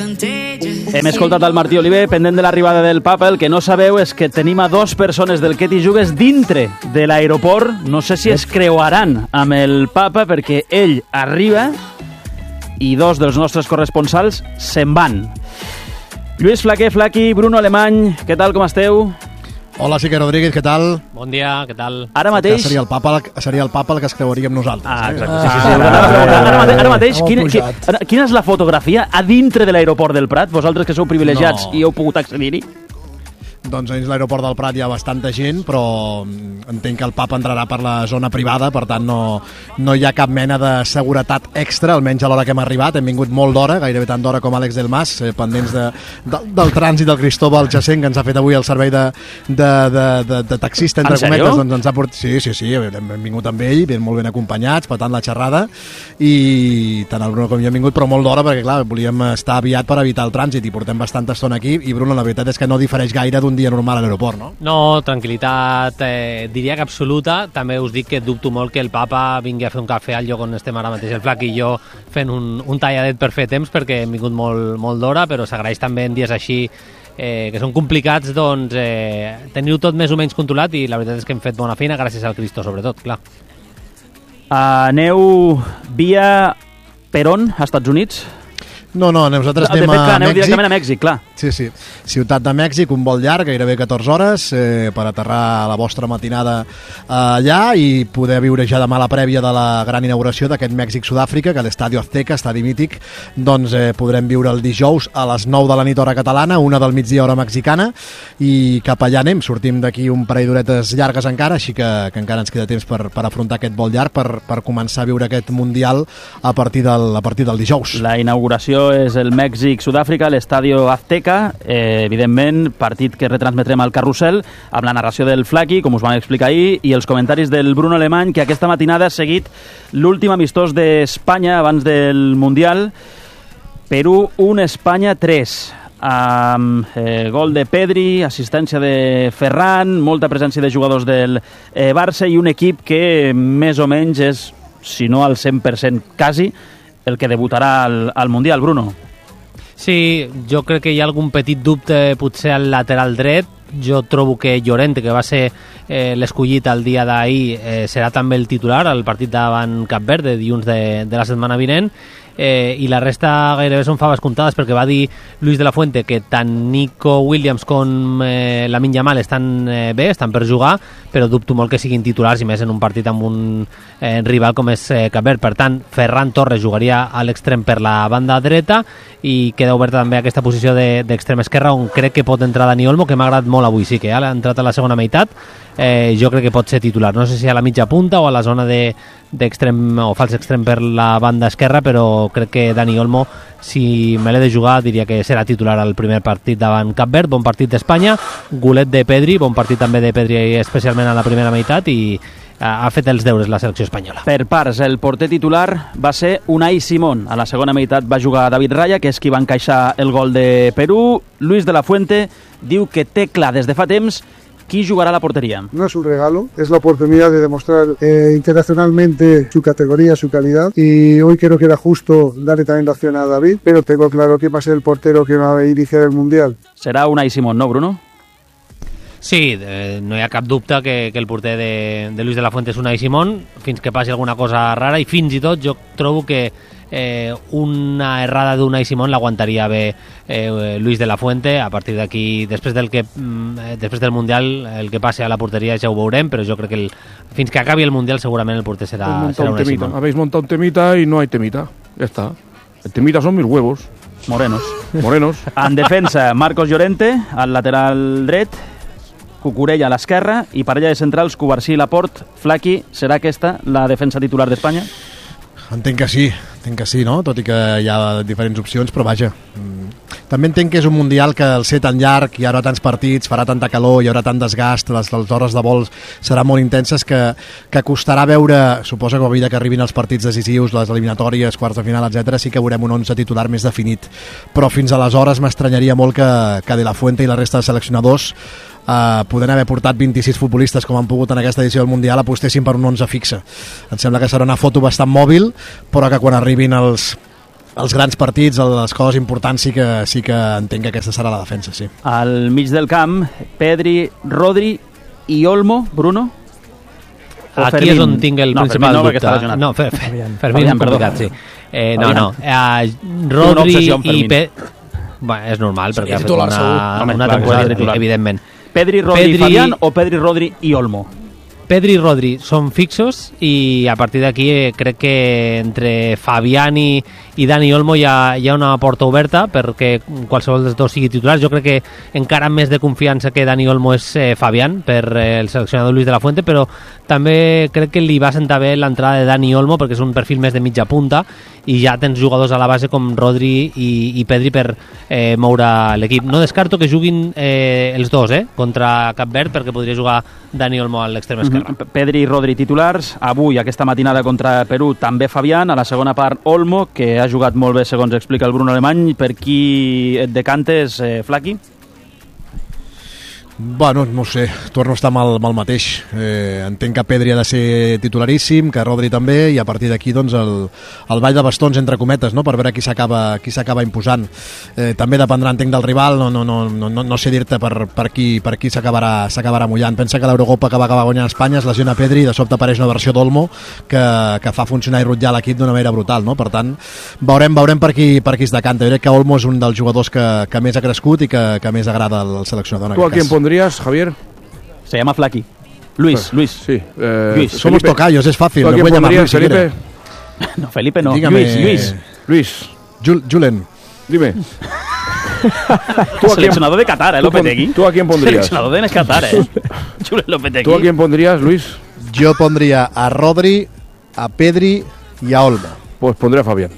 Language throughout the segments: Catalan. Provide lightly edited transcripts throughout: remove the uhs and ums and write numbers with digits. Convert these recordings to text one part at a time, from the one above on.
Hem escoltat el Martí Oliver, pendent de l'arribada del papa. El que no sabeu és que tenim a 2 persones del Què t'hi jugues dintre de l'aeroport. No sé si es creuaran amb el papa perquè ell arriba i 2 dels nostres corresponsals se'n van. Lluís Flaquer, Flaqui, Bruno Alemany, què tal, com esteu? Hola, Sique Rodríguez, què tal? Bon dia, què tal? Ara mateix... Que seria el papa el que es creuaríem nosaltres. Exacte. Ara mateix, quina és la fotografia a dintre de l'aeroport del Prat? Vosaltres que sou privilegiats i heu pogut accedir-hi? Doncs a l'aeroport del Prat hi ha bastanta gent, però entenc que el papa entrarà per la zona privada, per tant no hi ha cap mena de seguretat extra, almenys a l'hora que hem arribat. Hem vingut molt d'hora, gairebé tant d'hora com Àlex del Mas, pendents del trànsit del Cristóbal Jacent, que ens ha fet avui el servei de taxista, entre cometes. Doncs ens ha portat... Sí, hem vingut amb ell, molt ben acompanyats, patant la xerrada, i tant el Bruno com jo hem vingut, però molt d'hora, perquè clar, volíem estar aviat per evitar el trànsit, i portem bastanta estona aquí, i Bruno, la veritat és que no difereix gaire d'un dia normal a l'aeroport, no? No, tranquil·litat, diria que absoluta. També us dic que dubto molt que el papa vingui a fer un cafè al lloc on estem ara mateix el Flac i jo fent un talladet per fer temps, perquè hem vingut molt d'hora, però s'agraeix també en dies així que són complicats, doncs teniu tot més o menys controlat, i la veritat és que hem fet bona feina gràcies al Cristo, sobretot, clar. Aneu via Perón, als Estats Units? No, nosaltres anem a Mèxic. Aneu directament a Mèxic, clar. Sí. Ciutat de Mèxic, un vol llarg, gairebé 14 hores, per aterrar a la vostra matinada allà i poder viure ja demà la prèvia de la gran inauguració d'aquest Mèxic-Sud-àfrica, que l'Estadi Azteca, estadi mític, doncs podrem viure el dijous a les 9 de la nit hora catalana, 1 del migdia hora mexicana, i cap allà anem. Sortim d'aquí un parell d'horetes llargues encara, així que encara ens queda temps per afrontar aquest vol llarg, per començar a viure aquest Mundial a partir del dijous. La inauguració és el Mèxic-Sud-àfrica, l'Estadio Azteca, evidentment, partit que retransmetrem al Carrusel, amb la narració del Flaqui, com us vam explicar ahir, i els comentaris del Bruno Alemany, que aquesta matinada ha seguit l'últim amistós d'Espanya abans del Mundial. Perú 1, Espanya 3. Amb gol de Pedri, assistència de Ferran, molta presència de jugadors del Barça i un equip que més o menys és, si no al 100% quasi, el que debutarà al Mundial, Bruno. Sí, jo crec que hi ha algun petit dubte potser al lateral dret. Jo trobo que Llorente, que va ser l'escollit el dia d'ahir, serà també el titular al partit davant Cap Verde, dilluns de la setmana vinent, i la resta gairebé són faves comptades, perquè va dir Luis de la Fuente que tant Nico Williams com Lamine Yamal estan bé, estan per jugar, però dubto molt que siguin titulars, i més en un partit amb un rival com és Cap Verd. Per tant, Ferran Torres jugaria a l'extrem per la banda dreta, i queda oberta també aquesta posició d'extrem esquerra, on crec que pot entrar Dani Olmo, que m'ha agradat molt avui, sí que ha entrat a la segona meitat. Jo crec que pot ser titular, no sé si a la mitja punta o a la zona d'extrem o fals extrem per la banda esquerra, però crec que Dani Olmo, si me l'he de jugar, diria que serà titular al primer partit davant Cap Verd. Bon partit d'Espanya, golet de Pedri, bon partit també de Pedri especialment a la primera meitat, i ha fet els deures la selecció espanyola. Per parts, el porter titular va ser Unai Simón. A la segona meitat va jugar David Raya, que és qui va encaixar el gol de Perú. Luis de la Fuente diu que té clar des de fa temps qui jugará a la portería. No es un regalo, es la oportunidad de demostrar internacionalmente su categoría, su calidad, y hoy creo que era justo darle también la opción a David, pero tengo claro que va a ser el portero que va a iniciar el Mundial. Serà Unai Simón, no, Bruno? Sí, no hi ha cap dubte que el porter de Luis de la Fuente és Unai Simón, fins que passi alguna cosa rara, i fins i tot jo trobo que una errada d'Unai Simón l'aguantaria bé Luis de la Fuente. A partir d'aquí, després del Mundial, el que passi a la porteria ja ho veurem, però jo crec que fins que acabi el Mundial segurament el porter serà Unai Simón. Habéis montado un temita y no hay temita, ya está. El temita son mis huevos. Morenos. En defensa, Marcos Llorente, al lateral dret, Cucurella a l'esquerra, i parella de centrals, Cubarsí i Laporte. Flaqui, serà aquesta la defensa titular d'Espanya? Entenc que sí, no? Tot i que hi ha diferents opcions, però vaja. També entenc que és un Mundial que al ser tan llarg, hi haurà tants partits, farà tanta calor, hi haurà tant desgast, les hores de vols seran molt intenses, que costarà veure, suposa que a mesura que arribin els partits decisius, les eliminatòries, quarts de final, etc., sí que veurem un 11 titular més definit. Però fins aleshores m'estranyaria molt que De la Fuente i la resta de seleccionadors, podent haver portat 26 futbolistes com han pogut en aquesta edició del Mundial, apostessin per un 11 fixe. Em sembla que serà una foto bastant mòbil, però que quan arribin els els grans partits, les coses importants, sí que entenc que aquesta serà la defensa, sí. Al mig del camp, Pedri, Rodri i Olmo, Bruno? O Aquí Fermín? és on tinc el principal Fermín dubte. No, Fermín és complicat, sí. Rodri i és normal, perquè ha fet una temporada, evidentment. Pedri, Rodri, Fabián o Pedri, Rodri i Olmo? Pedri i Rodri són fixos i a partir d'aquí crec que entre Fabián i Dani Olmo hi ha una porta oberta perquè qualsevol dels dos sigui titular. Jo crec que encara més de confiança que Dani Olmo és Fabián per el seleccionador Luis de la Fuente, però també crec que li va sentar bé l'entrada de Dani Olmo perquè és un perfil més de mitja punta i ja tens jugadors a la base com Rodri i Pedri per moure l'equip. No descarto que juguin els dos contra Cap Verd perquè podria jugar Dani Olmo a l'extrem esquerre. Pedri i Rodri titulars, avui aquesta matinada contra Perú també Fabián, a la segona part Olmo, que ha jugat molt bé segons explica el Bruno Alemany. Per qui et decantes, Flaqui? Bueno, no ho sé, torno a estar amb el mateix. Entenc que Pedri ha de ser titularíssim, que Rodri també, i a partir d'aquí doncs, el ball de bastons entre cometes, no? Per veure qui s'acaba imposant. També dependrà, entenc, del rival, no sé dir-te per qui s'acabarà mullant. Pensa que l'Eurocopa que va acabar guanyant Espanya es lesiona Pedri i de sobte apareix una versió d'Olmo que fa funcionar i rutllar l'equip d'una manera brutal, no? Per tant, veurem per qui es decanta. Jo crec que Olmo és un dels jugadors que més ha crescut i que més agrada al seleccionador en aquest cas. Javier? Se llama Flaqui. Luis. Sí. Luis. Somos tocayos, es fácil. ¿Tú a quién pondrías, Felipe? No, Felipe no. Dígame, Luis. Julen. Dime. Seleccionador de Qatar, Lopetegui. ¿Tú a quién pondrías? Seleccionador de Qatar, Julen Lopetegui. ¿Tú a quién pondrías, Luis? Yo pondría a Rodri, a Pedri y a Olmo. Pues pondré a Fabián.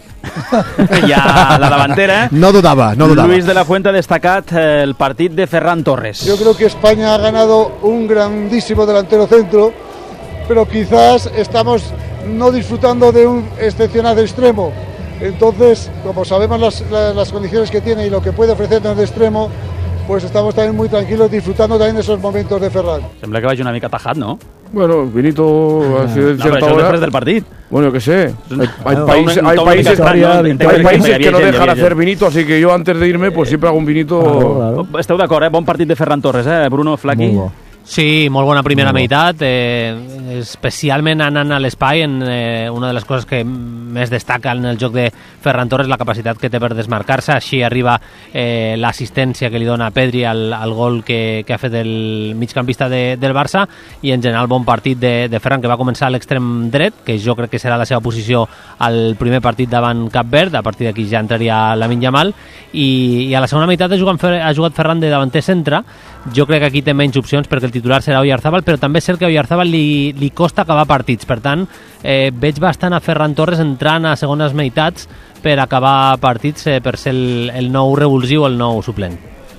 Ya la davantera. No dudaba. Luis de la Fuente ha destacat el partit de Ferran Torres. Yo creo que España ha ganado un grandísimo delantero centro, pero quizás estamos no disfrutando de un excepcional extremo. Entonces, como sabemos las condiciones que tiene y lo que puede ofrecernos de extremo, pues estamos también muy tranquilos disfrutando también de esos momentos de Ferran. Sembla que vagi una mica tajat, ¿no? Bueno, Vinito ha sido en No, cierta pero eso hora. después del partido. Bueno, que sé. Hay un países que que no dejan hacer vinito, así que yo antes de irme pues siempre hago un vinito. Esteu d'acord, bon partit de Ferran Torres, Bruno, Flaqui? Sí, molt bona primera meitat, especialment anant a l'espai, una de les coses que més destaca en el joc de Ferran Torres, la capacitat que té per desmarcar-se, així arriba l'assistència que li dona Pedri al gol que ha fet el migcampista del Barça, i en general bon partit de Ferran, que va començar a l'extrem dret, que jo crec que serà la seva posició al primer partit davant Cap Verd, a partir d'aquí ja entraria Lamine Yamal, i a la segona meitat ha jugat Ferran de davanter centre. Jo crec que aquí té menys opcions perquè el titular serà Oyarzábal, però també és cert que a Oyarzábal li costa acabar partits, per tant veig bastant a Ferran Torres entrant a segones meitats per acabar partits, per ser el nou revulsiu o el nou suplent.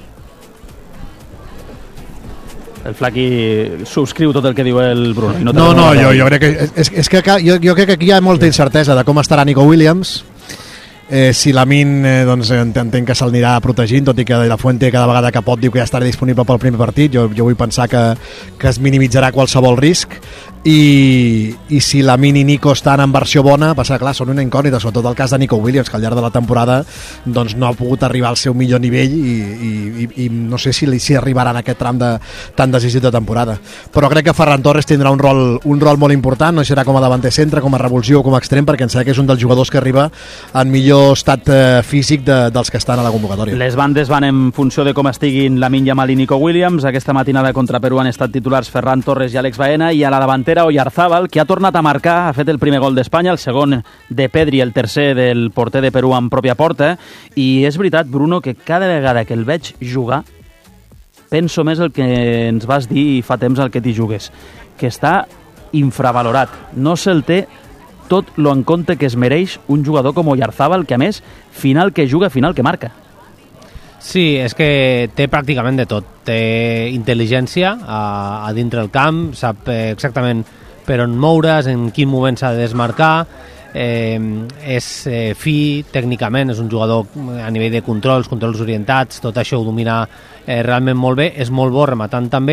El Flaqui subscriu tot el que diu el Bruno. No, jo crec que és que jo crec que aquí hi ha molta incertesa de com estarà Nico Williams. Si Lamine doncs, entenc que se'l anirà protegint, tot i que de la Fuente cada vegada que pot diu que ja estarà disponible pel primer partit. Jo vull pensar que es minimitzarà qualsevol risc, i si Lamine i Nico estan en versió bona, passa clar, són una incògnita, sobretot el cas de Nico Williams, que al llarg de la temporada doncs, no ha pogut arribar al seu millor nivell i no sé si arribarà en aquest tram tan decisiu de temporada. Però crec que Ferran Torres tindrà un rol molt important, no serà com a davanter centre, com a revulsiu o com a extrem, perquè em sembla que és un dels jugadors que arriba en millor estat físic dels que estan a la convocatòria. Les bandes van en funció de com estiguin Lamine Yamal i Nico Williams. Aquesta matinada contra Perú han estat titulars Ferran Torres i Àlex Baena, i a la davantera Oyarzábal, que ha tornat a marcar, ha fet el primer gol d'Espanya, el segon de Pedri, el tercer del porter de Perú en pròpia porta. I és veritat, Bruno, que cada vegada que el veig jugar penso més el que ens vas dir fa temps al que t'hi jugues, que està infravalorat, no se'l té tot lo en compte que es mereix un jugador com Oyarzábal, que a més, final que juga, final que marca. Sí, és que té pràcticament de tot. Té intel·ligència a dintre el camp, sap exactament per on moure's, en quin moment s'ha de desmarcar, és fi tècnicament, és un jugador a nivell de controls orientats, tot això ho domina realment molt bé, és molt bo rematant també,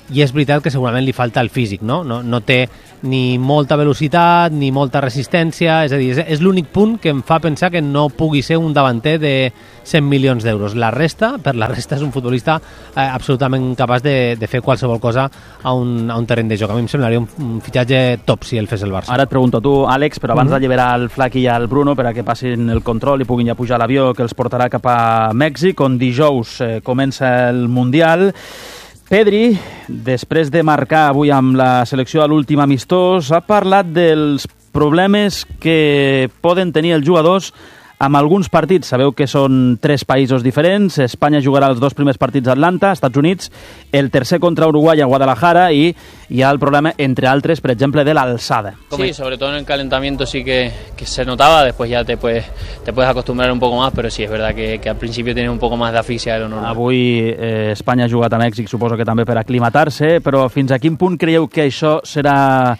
i és veritat que segurament li falta el físic, no? No té ni molta velocitat ni molta resistència, és a dir, és l'únic punt que em fa pensar que no pugui ser un davanter de 100 milions d'euros. Per la resta és un futbolista absolutament capaç de fer qualsevol cosa a un terreny de joc. A mi em semblaria un fitxatge top si el fes el Barça. Ara et pregunto a tu, Àlex, però abans d'alliberar el Flaqui i el Bruno per a que passin el control i puguin ja pujar a l'avió que els portarà cap a Mèxic, on dijous comença el Mundial. Pedri, després de marcar avui amb la selecció a l'últim amistós, ha parlat dels problemes que poden tenir els jugadors amb alguns partits. Sabeu que són 3 països diferents. Espanya jugarà els 2 primers partits a Atlanta, Estats Units, el tercer contra Uruguai a Guadalajara, i hi ha el problema, entre altres, per exemple, de l'alçada. Sí, sobre todo en el calentamiento sí que se notaba, después ya te puedes acostumbrar un poco más, pero sí, es verdad que al principio tienes un poco más de asfixia de lo normal. Avui Espanya ha jugat a Mèxic, suposo que també per aclimatar-se, però fins a quin punt creieu que això serà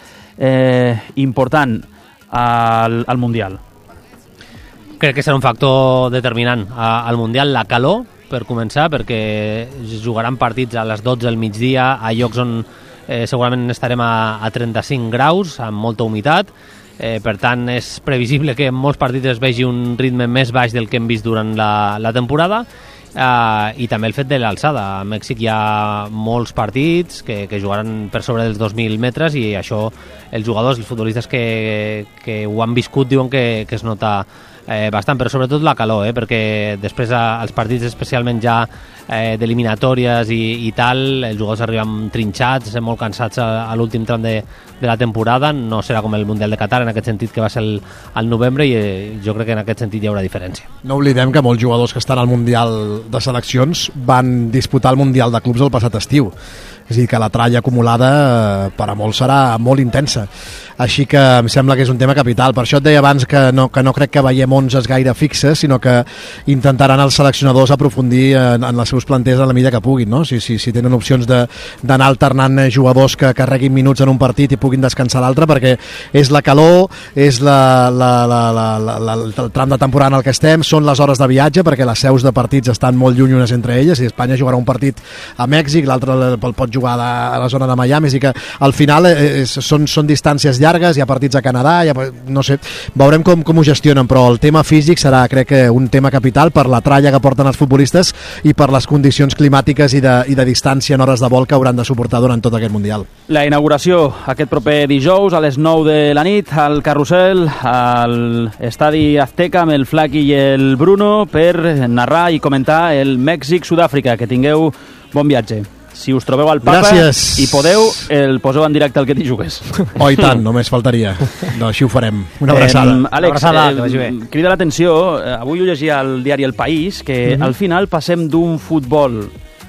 important al Mundial? Crec que serà un factor determinant al Mundial, la calor, per començar, perquè jugaran partits a les 12 del migdia a llocs on segurament estarem a 35 graus, amb molta humitat. Per tant, és previsible que en molts partits es vegi un ritme més baix del que hem vist durant la temporada, i també el fet de l'alçada. A Mèxic hi ha molts partits que jugaran per sobre dels 2.000 metres, i això els jugadors, els futbolistes que ho han viscut diuen que es nota bastant, però sobretot la calor, perquè després als partits, especialment ja d'eliminatòries i tal, els jugadors arriben trinxats, molt cansats a l'últim tram de la temporada. No serà com el Mundial de Qatar en aquest sentit, que va ser al novembre, i jo crec que en aquest sentit hi haurà diferència. No oblidem que molts jugadors que estan al Mundial de Seleccions van disputar el Mundial de Clubs el passat estiu. És a dir, que la tralla acumulada per a molts serà molt intensa. Així que em sembla que és un tema capital. Per això et deia abans que no crec que veiem 11 gaire fixes, sinó que intentaran els seleccionadors aprofundir en les seus planters en la mida que puguin, no? Si tenen opcions d'anar alternant jugadors que carreguin minuts en un partit i puguin descansar l'altre, perquè és la calor, és el tram de temporada en el que estem, són les hores de viatge, perquè les seus de partits estan molt lluny unes entre elles, i Espanya jugarà un partit a Mèxic, l'altre pot jugar a la zona de Miami, i que al final són distàncies llargues, hi ha partits a Canadà, no sé, veurem com ho gestionen, però el tema físic serà, crec que, un tema capital per la tralla que porten els futbolistes i per les condicions climàtiques i de distància en hores de vol que hauran de suportar durant tot aquest Mundial. La inauguració aquest proper dijous a les 9 de la nit al Carrusel, al Estadi Azteca, amb el Flaqui i el Bruno, per narrar i comentar el Mèxic-Sud-àfrica. Que tingueu bon viatge. Si us trobeu al Papa i podeu, el poseu en directe al Que t'hi jugues. Oh, i tant, només faltaria. No, així ho farem. Una abraçada. Àlex, crida l'atenció, avui ho llegia al diari El País, que al final passem d'un futbol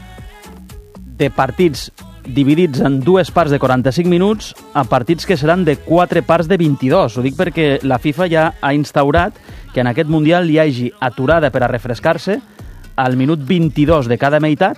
de partits dividits en 2 parts de 45 minuts a partits que seran de 4 parts de 22. Ho dic perquè la FIFA ja ha instaurat que en aquest Mundial hi hagi aturada per a refrescar-se al minut 22 de cada meitat,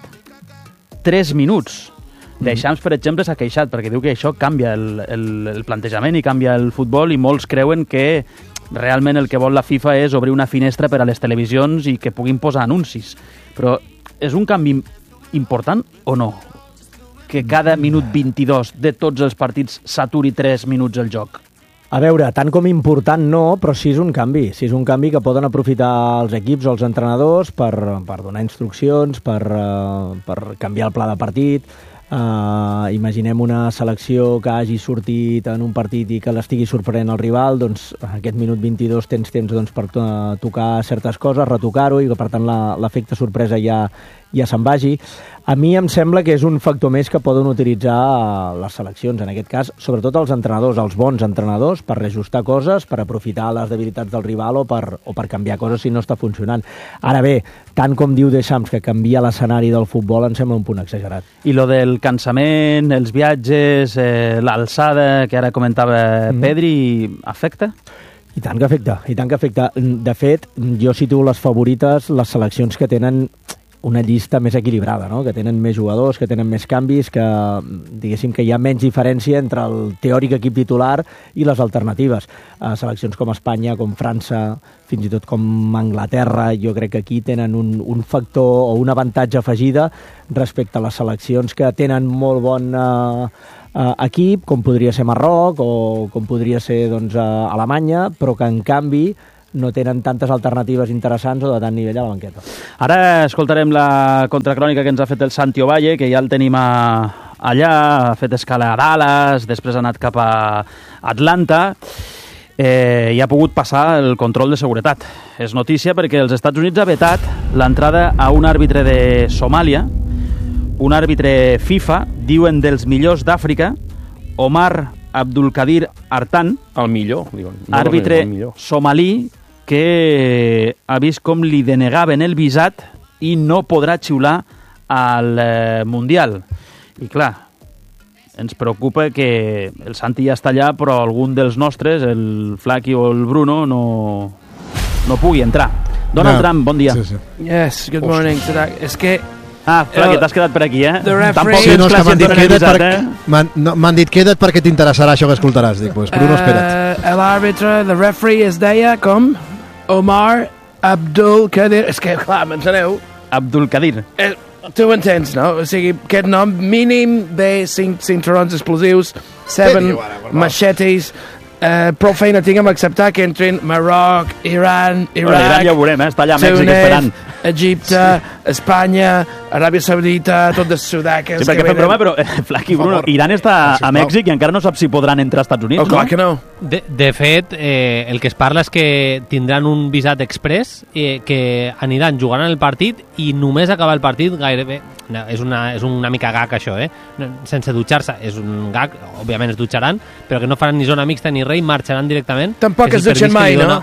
3 minuts. Deschamps, per exemple, s'ha queixat perquè diu que això canvia el plantejament i canvia el futbol, i molts creuen que realment el que vol la FIFA és obrir una finestra per a les televisions i que puguin posar anuncis. Però és un canvi important o no? Que cada minut 22 de tots els partits s'aturi 3 minuts el joc? A veure, tant com important no, però sí és un canvi. Sí és un canvi que poden aprofitar els equips o els entrenadors per donar instruccions, per canviar el pla de partit. Imaginem una selecció que hagi sortit en un partit i que l'estigui sorprenent el rival, doncs aquest minut 22 tens temps per tocar certes coses, retocar-ho, i que per tant l'efecte sorpresa ja se'n vagi. A mi em sembla que és un factor més que poden utilitzar les seleccions, en aquest cas, sobretot els entrenadors, els bons entrenadors, per reajustar coses, per aprofitar les debilitats del rival o per canviar coses si no està funcionant. Ara bé, tant com diu Deschamps que canvia l'escenari del futbol, em sembla un punt exagerat. I lo del cansament, els viatges, l'alçada que ara comentava Pedri, afecta? I tant que afecta, i tant que afecta. De fet, jo situo les favorites, les seleccions que tenen una llista més equilibrada, no? Que tenen més jugadors, que tenen més canvis, que diguéssim que hi ha menys diferència entre el teòric equip titular i les alternatives. Seleccions com Espanya, com França, fins i tot com Anglaterra, jo crec que aquí tenen un factor o un avantatge afegida respecte a les seleccions que tenen molt bon equip, com podria ser Marroc o com podria ser doncs, Alemanya, però que en canvi no tenen tantes alternatives interessants o de tant nivell a la banqueta. Ara escoltarem la contracrònica que ens ha fet el Santi Ovalle, que ja el tenim allà, ha fet escala a Dallas, després ha anat cap a Atlanta i ha pogut passar el control de seguretat. És notícia perquè els Estats Units ha vetat l'entrada a un àrbitre de Somàlia, un àrbitre FIFA, diuen dels millors d'Àfrica, Omar Abdulkadir Artan, el millor, diuen. Àrbitre somalí, que ha vist com li denegaven el visat i no podrà xiular al Mundial. I clar, ens preocupa que el Santi ja està allà, però algun dels nostres, el Flaqui o el Bruno, no pugui entrar. Donald Trump, bon dia. Sí, sí. Yes, good morning. És que... Flaqui, t'has quedat per aquí, The referee... Tampoc Sí, no, és que m'han dit donen el queda't visat, m'han dit queda't perquè t'interessarà això que escoltaràs. Dic, pues, Bruno, espera't. L'àrbitre, the referee es deia com? Omar Abdulkadir... És que, clar, m'enteneu? Abdulkadir. Tu ho entens, no? O sigui, aquest nom mínim de 5 cinturons explosius, 7 machetes... prou feina tinc amb acceptar que entrin Marroc, Iran, Iran ja ho veurem, està allà a Mèxic Túnez, esperant. Egipte, Espanya, Aràbia Saudita, tot de Sudaques... Sí, perquè fem broma, però Flaqui, Bruno, Iran està a Mèxic i encara no sap si podran entrar als Estats Units, no? Clar que no. De fet, el que es parla és que tindran un visat express que aniran jugant el partit i només acabar el partit gairebé... No, és una mica gag, això, sense dutxar-se. És un gag, òbviament es dutxaran, però que no faran ni zona mixta ni res i marxaran directament. Tampoc es dutxen mai, no?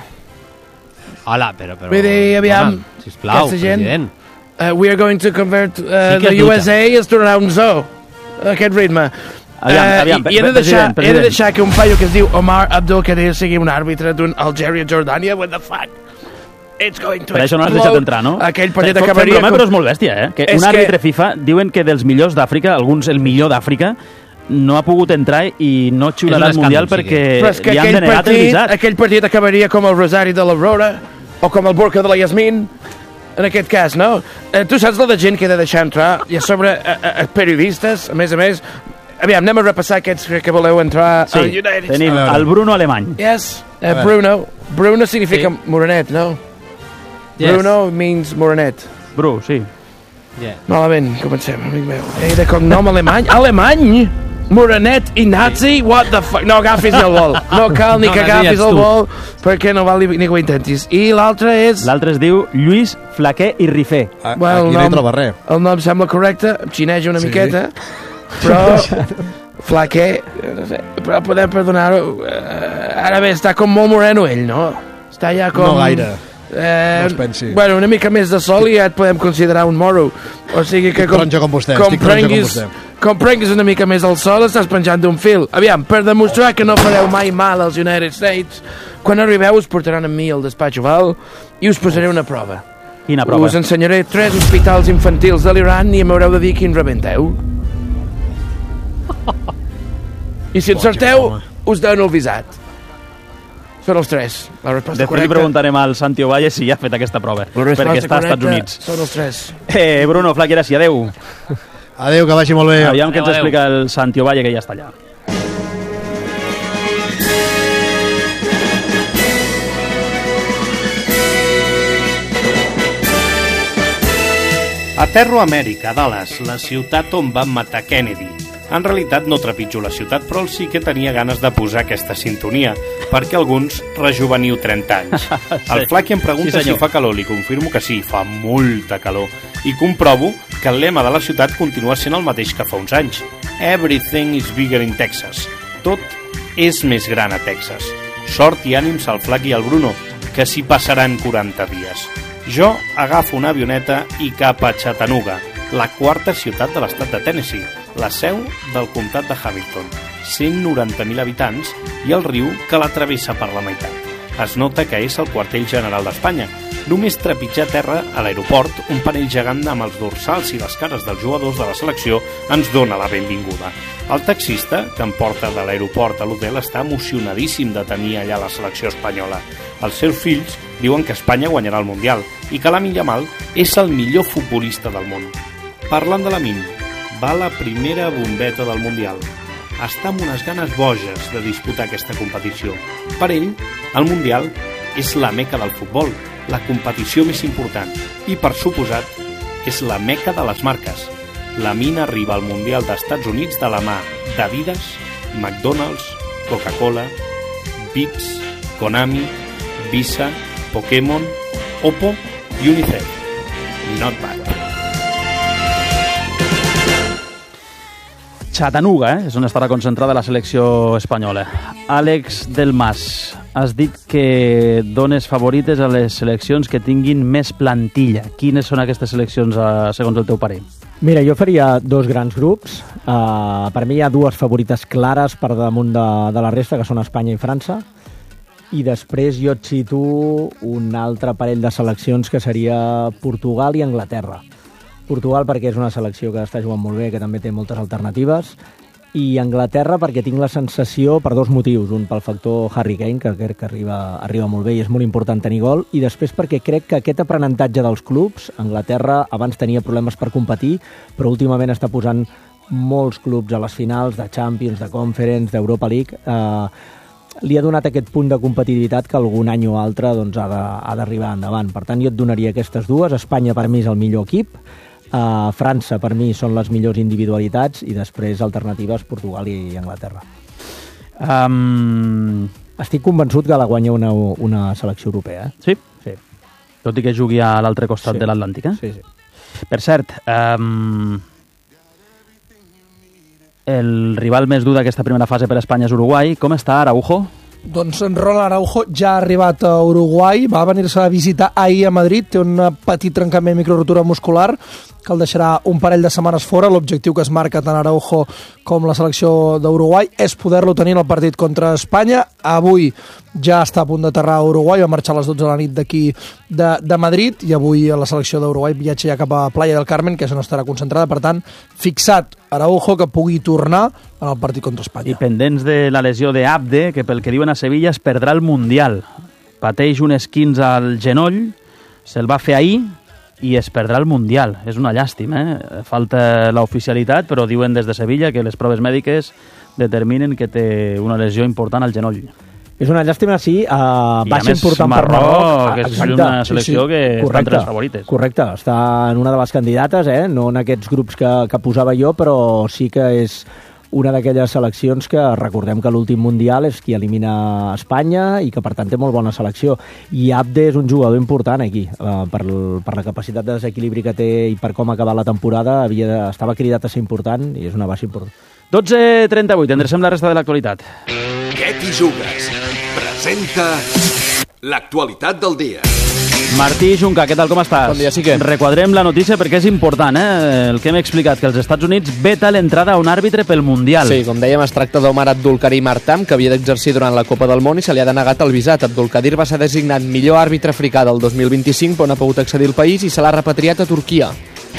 Hola, però... Vull dir, aviam, sisplau, aquesta gent... president. We are going to convert the USA is tornar un zoo. Aquest ritme. Aviam, I he de deixar que un paio que es diu Omar Abdulkadir sigui un àrbitre d'un Algèria-Jordània. What the fuck? It's going to per això no has deixat entrar, no? Aquell partit acabaria... Broma, però és molt bèstia, que un àrbitre FIFA diuen que dels millors d'Àfrica, alguns el millor d'Àfrica, no ha pogut entrar i no xiularà al Mundial perquè li han denegat el visat. Aquell partit acabaria com el Rosari de l'Aurora o com el Burka de la Yasmin, en aquest cas, no? Tu saps la de gent que he de deixar entrar i a sobre periodistes, a més, aviam, anem a repassar aquests que voleu entrar al United. Tenim el Bruno Alemany. Yes, Bruno significa morenet, no? Yes. Bruno means morenet. Bru, sí. Yeah. Malament, comencem, amic meu. De cognom alemany? Alemany? Morenet i nazi? What the fuck? No agafis el vol. No cal ni que agafis el vol perquè no val ni que ho intentis. I l'altre és... L'altre es diu Lluís Flaquer i Rifé. Aquí no hi troba res. El nom sembla correcte, em xineja una miqueta, però... Flaquer, no sé, però podem perdonar-ho. Ara bé, està com molt moreno ell, no? Està ja com... No gaire. No es pensi. Bueno, una mica més de sol i ja et podem considerar un moro. O sigui que estic taronja com vostè. Com prenguis una mica més al sol estàs penjant d'un fil. Aviam, per demostrar que no fareu mai mal als United States, quan arribeu us portaran amb mi al despatx oval i us posaré una prova. Quina prova? Us ensenyaré 3 hospitals infantils de l'Iran i m'haureu de dir quin rebenteu. I si encerteu, us dono el visat. Són els 3. La resposta correcta. Li preguntarem al Santi Ovalle si ja ha fet aquesta prova, perquè està als Estats Units. Són els 3. Bruno, Flaqui, gràcies. Adéu. Adéu, que vagi molt bé. Aviam què ens explica el Santi Ovalle, que ja està allà. Aterro a Amèrica, Dallas, la ciutat on van matar Kennedy. En realitat no trepitjo la ciutat, però sí que tenia ganes de posar aquesta sintonia, perquè alguns rejuveniu 30 anys. El Flaqui em pregunta si fa calor, li confirmo que sí, fa molta calor. I comprovo que el lema de la ciutat continua sent el mateix que fa uns anys. Everything is bigger in Texas. Tot és més gran a Texas. Sort i ànims al Flaqui i al Bruno, que s'hi passaran 40 dies. Jo agafo una avioneta i cap a Chattanooga, la 4ª ciutat de l'estat de Tennessee, la seu del comtat de Hamilton, 190.000 habitants i el riu que la travessa per la meitat. Es nota que és el quartell general d'Espanya. Només trepitjar terra a l'aeroport, un panell gegant amb els dorsals i les cares dels jugadors de la selecció ens dona la benvinguda. El taxista, que em porta de l'aeroport a l'hotel, està emocionadíssim de tenir allà la selecció espanyola. Els seus fills diuen que Espanya guanyarà el Mundial i que Lamine Yamal és el millor futbolista del món. Parlant de Lamine, va la primera bombeta del Mundial. Està amb unes ganes boges de disputar aquesta competició. Per ell, el Mundial és la meca del futbol, la competició més important, i per suposat, és la meca de les marques. Lamine arriba al Mundial d'Estats Units de la mà d'Adidas, McDonald's, Coca-Cola, Beats, Konami, Visa, Pokémon, Oppo i Unicef. Not bad. Chattanooga, és on estarà concentrada la selecció espanyola. Àlex Del Mas, has dit que dones favorites a les seleccions que tinguin més plantilla. Quines són aquestes seleccions, segons el teu parer? Mira, jo faria dos grans grups. Per mi hi ha dues favorites clares per damunt de la resta, que són Espanya i França. I després jo et cito un altre parell de seleccions que seria Portugal i Anglaterra. Portugal perquè és una selecció que està jugant molt bé, que també té moltes alternatives, i Anglaterra perquè tinc la sensació, per dos motius, un pel factor Harry Kane, que crec que arriba molt bé i és molt important tenir gol, i després perquè crec que aquest aprenentatge dels clubs, Anglaterra abans tenia problemes per competir, però últimament està posant molts clubs a les finals de Champions, de Conference, d'Europa League, li ha donat aquest punt de competitivitat que algun any o altre doncs, ha d'arribar endavant. Per tant, jo et donaria aquestes dues. Espanya per mi és el millor equip, França per mi són les millors individualitats i després alternatives Portugal i Anglaterra. Estic convençut que la guanya una selecció europea. Sí? Sí. Tot i que jugui a l'altre costat de l'Atlàntic, eh? Sí, sí. Per cert, el rival més dur d'aquesta primera fase per a Espanya és Uruguai. Com està Araujo? Doncs Ronald Araujo ja ha arribat a Uruguai, va venir-se a visitar ahir a Madrid, té un petit trencament microrotura muscular que el deixarà un parell de setmanes fora. L'objectiu que es marca tant Araujo com la selecció d'Uruguai és poder-lo tenir en el partit contra Espanya. Avui ja està a punt d'aterrar a Uruguai, va marxar a les 12 de la nit d'aquí de Madrid i avui la selecció d'Uruguai viatja ja cap a Playa del Carmen, que és on estarà concentrada. Per tant, fixat Araujo que pugui tornar en el partit contra Espanya. I pendents de la lesió d'Abde, que pel que diuen a Sevilla es perdrà el Mundial. Pateix un esquinç al genoll, se'l va fer ahir i es perdrà el Mundial. És una llàstima, eh? Falta l'oficialitat, però diuen des de Sevilla que les proves mèdiques determinen que té una lesió important al genoll. És una llàstima, sí, baixa important per Marroc, que és una selecció que està entre les favorites. Correcte, està en una de les candidates, no en aquests grups que posava jo, però sí que és una d'aquelles seleccions que recordem que l'últim Mundial és qui elimina Espanya i que per tant té molt bona selecció. I Abde és un jugador important aquí, per la capacitat de desequilibri que té i per com ha acabat la temporada, estava cridat a ser important i és una baixa important. 12:38, endrecem la resta de l'actualitat. Què t'hi jugues? Presenta l'actualitat del dia. Martí Junca, què tal, com estàs? Bon dia, sí que. Requadrem la notícia perquè és important, el que hem explicat, que els Estats Units veta l'entrada a un àrbitre pel Mundial. Sí, com dèiem, es tracta d'Omar Abdulkarim Artam, que havia d'exercir durant la Copa del Món i se li ha denegat el visat. Abdulkadir va ser designat millor àrbitre africà del 2025, però no ha pogut accedir al país i se l'ha repatriat a Turquia.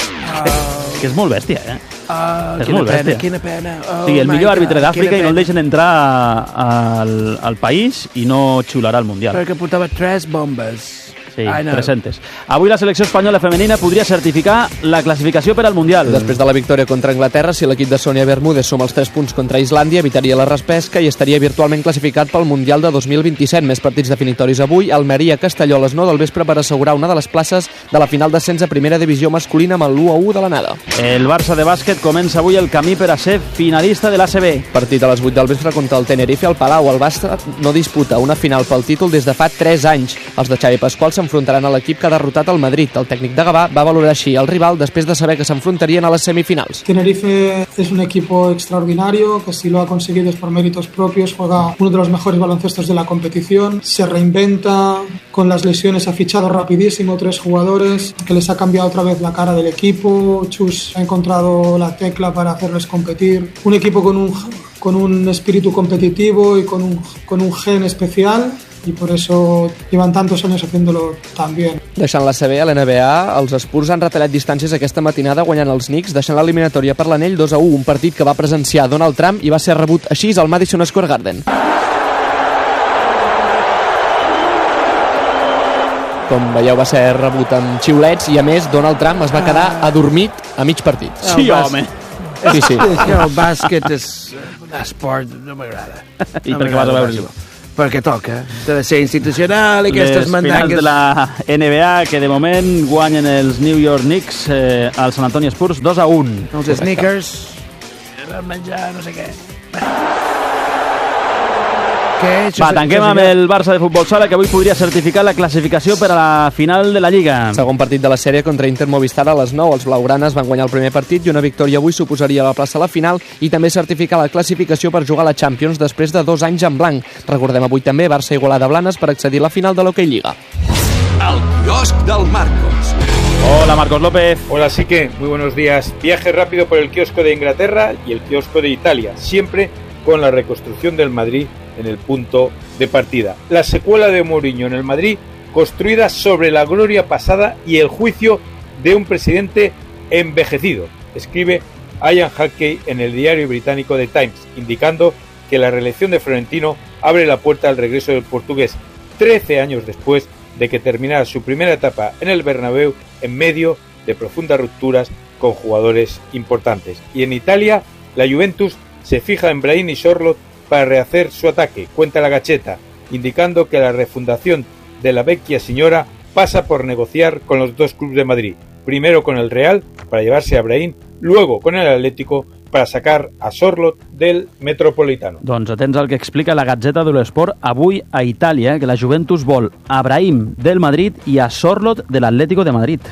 Que és molt bèstia, és molt bèstia. Quina pena. Sí, el millor àrbitre d'Àfrica i no el deixen entrar al país i no xiularà al Mundial. Perquè portava 3 bombes. Sí, 300. Avui la selecció espanyola femenina podria certificar la classificació per al Mundial. Després de la victòria contra Anglaterra, si l'equip de Sònia Bermúdez suma els 3 punts contra Islàndia, evitaria la repesca i estaria virtualment classificat pel Mundial de 2027. Més partits definitoris avui. Almeria-Castelló a les 9 del vespre per assegurar una de les places de la final d'ascens a primera divisió masculina amb l'1-1 de l'anada. El Barça de bàsquet comença avui el camí per a ser finalista de l'ACB. Partit a les 8 del vespre contra el Tenerife al Palau. El Barça no disputa una final pel títol des de fa 3 anys. Els de Xavi Pasqual s'enfrontaran a l'equip que ha derrotat el Madrid. El tècnic de Gavà va valorar així el rival després de saber que s'enfrontarien a les semifinals. Tenerife es un equipo extraordinario que si lo ha conseguido es por méritos propios, juega uno de los mejores baloncestos de la competición, se reinventa, con las lesiones ha fichado rapidísimo 3 jugadores que les ha cambiado otra vez la cara del equipo. Chus ha encontrado la tecla para hacerles competir. Un equipo con un espíritu competitivo y con un gen especial y por eso llevan tantos años haciéndolo tan bien. Deixant la CB a l'NBA, els Spurs han retallat distàncies aquesta matinada guanyant els Knicks, deixant l'eliminatòria per l'anell 2-1, un partit que va presenciar Donald Trump i va ser rebut així al Madison Square Garden. Com veieu, va ser rebut amb xiulets i, a més, Donald Trump es va quedar adormit a mig partit. Sí, home. Sí, sí. El bàsquet és un esport, no m'agrada. I per què vas a veure-lo? Perquè toca. T'ha de ser institucional i aquestes Les finals mandangues... de la NBA, que de moment guanyen els New York Knicks al San Antonio Spurs 2-1. Els sneakers, van menjar no sé què. Va, tanquem amb el Barça de Futbol Sala, que avui podria certificar la classificació per a la final de la Lliga. Segon partit de la sèrie contra Inter Movistar a les 9. Els blaugranes van guanyar el primer partit i una victòria avui suposaria la plaça a la final i també certificar la classificació per jugar a la Champions després de 2 anys en blanc. Recordem avui també Barça Igualada Blanes per accedir a la final de l'Hockey Lliga. El quiosc del Marcos. Hola, Marcos López. Hola, Sique. Muy buenos días. Viaje rápido por el kiosco de Inglaterra y el kiosco de Italia, siempre con la reconstrucción del Madrid en el punto de partida. La secuela de Mourinho en el Madrid, construida sobre la gloria pasada y el juicio de un presidente envejecido, escribe Ian Hackey en el diario británico The Times, indicando que la reelección de Florentino abre la puerta al regreso del portugués 13 años después de que terminara su primera etapa en el Bernabéu en medio de profundas rupturas con jugadores importantes. Y en Italia, la Juventus se fija en Brahim y Sorloth para rehacer su ataque, cuenta la Gazzetta, indicando que la refundación de la Vecchia Signora pasa por negociar con los dos clubes de Madrid, primero con el Real para llevarse a Brahim, luego con el Atlético para sacar a Sorloth del Metropolitano. Doncs atents al que explica la Gazzetta dello Sport avui a Itàlia, que la Juventus vol a Brahim del Madrid i a Sorloth de l'Atlético de Madrid.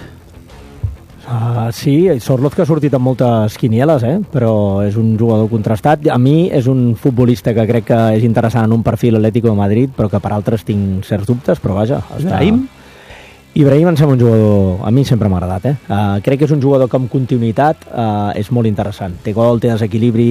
Sí, Sorloth que ha sortit amb moltes quinieles, però és un jugador contrastat. A mi és un futbolista que crec que és interessant en un perfil Atlético de Madrid, però que per altres tinc certs dubtes, però vaja. Brahim? Ibrahim em sembla un jugador... A mi sempre m'ha agradat, crec que és un jugador que amb continuïtat és molt interessant. Té gol, té desequilibri...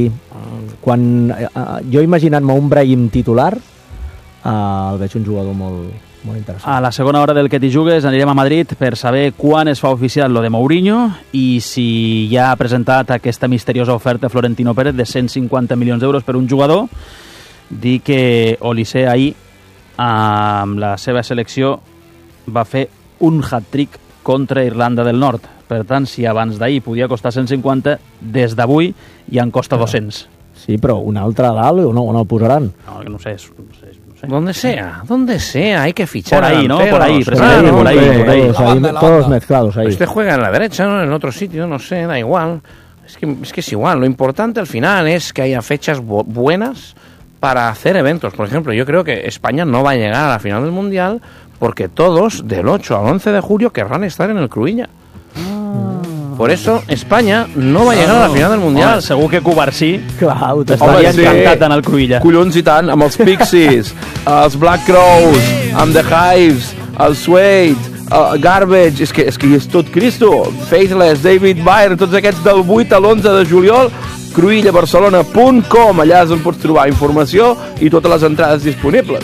Jo imaginant-me un Brahim titular, el veig un jugador molt interessant. A la segona hora del Que t'hi jugues anirem a Madrid per saber quan es fa oficial lo de Mourinho i si ja ha presentat aquesta misteriosa oferta Florentino Pérez de 150 milions d'euros per un jugador. Dir que Olise ahir amb la seva selecció va fer un hat-trick contra Irlanda del Nord. Per tant, si abans d'ahir podia costar 150, des d'avui ja en costa 200. Sí, però un altre a dalt on el posaran? No sé. Donde sea, hay que fichar. Por ahí, ¿no? Por ahí, todos mezclados ahí. Usted juega en la derecha, ¿no? En otro sitio, no sé, da igual. Es que es igual. Lo importante al final es que haya fechas buenas para hacer eventos. Por ejemplo, yo creo que España no va a llegar a la final del Mundial porque todos, del 8 al 11 de julio, querrán estar en el Cruïlla. Por eso, Espanya no va llegar a la final del Mundial. Home, segur que Covarsí estaria encantat en el Cruïlla. Collons i tant, amb els Pixies, els Black Crows, amb The Hives, el Suede, Garbage, és que és tot Cristo. Faithless, David Byrne, tots aquests del 8 a l'11 de juliol, cruillabarcelona.com, allà és on pots trobar informació i totes les entrades disponibles.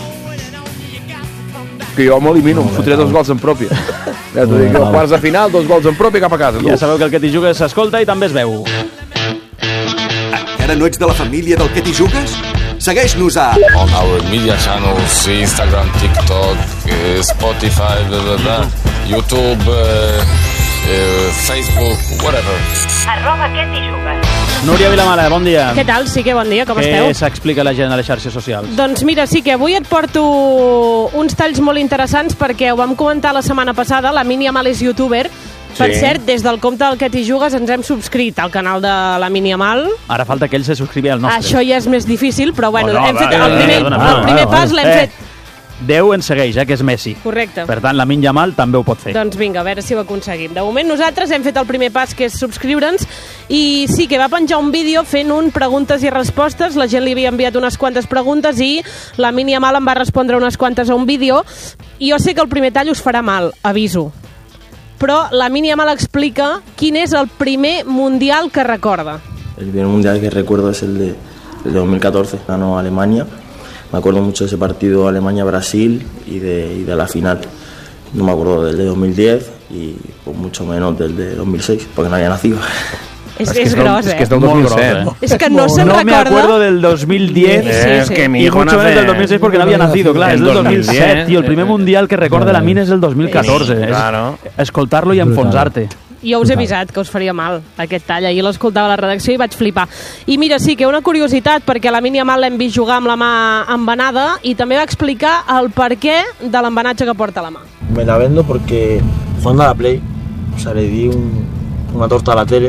Que jo m'elimino, em fotré 2 gols en pròpia. Ja t'ho dic, quarts de final, 2 gols en pròpia, cap a casa. Ja sabeu que el Que t'hi jugues s'escolta i també es veu. Encara no ets de la família del Que t'hi jugues? Segueix-nos a... On our media channels, Instagram, TikTok, Spotify, YouTube, Facebook, whatever. @Que t'hi jugues. Núria Vilamala, bon dia. Què tal? Sí que bon dia, com esteu? Què s'explica la gent a les xarxes socials? Doncs mira, sí que avui et porto uns talls molt interessants perquè ho vam comentar la setmana passada, la Mini Amal és youtuber. Per cert, des del compte del Que t'hi jugues ens hem subscrit al canal de la Mini Amal. Ara falta que ell se subscrivi al nostre. Això ja és més difícil, però bueno, hem fet el primer pas l'hem fet. Déu ens segueix, que és Messi. Correcte. Per tant, la Min Yamal també ho pot fer. Doncs vinga, a veure si ho aconseguim. De moment nosaltres hem fet el primer pas, que és subscriure'ns, i sí que va penjar un vídeo fent un preguntes i respostes. La gent li havia enviat unes quantes preguntes i la Min Yamal em va respondre unes quantes a un vídeo. I jo sé que el primer tall us farà mal, aviso. Però la Min Yamal explica quin és el primer Mundial que recorda. El primer Mundial que recuerdo es el de 2014, ganó Alemania. Me acuerdo mucho de ese partido Alemania-Brasil y de la final. No me acuerdo del de 2010 y pues, mucho menos del de 2006, porque no había nacido. És gros, És que és del 2007. És que no se'n No me recorda. acuerdo del 2010 Sí. y mucho menos del 2006 porque no había nacido, claro, es del 2007, tío. El primer mundial que recorda la mina és el 2014. Claro. És escoltar-lo i enfonsar-te. Jo us he avisat que us faria mal aquest tall. Ahir l'escoltava a la redacció i vaig flipar. I mira, sí que una curiositat, perquè la Lamine Yamal l'hem vist jugar amb la mà embenada i també va explicar el perquè de l'embenatge que porta a la mà. Me la vendo porque jugando a la Play, o sea, le di una torta a la tele